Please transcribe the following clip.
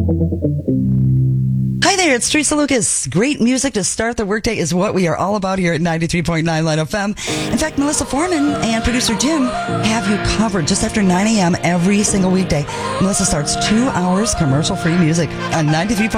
Hi there, it's Teresa Lucas. Great music to start the workday is what we are all about here at 93.9 Light FM. In fact, Melissa Foreman and producer Jim have you covered just after 9 a.m. every single weekday. Melissa starts 2 hours commercial-free music on 93.9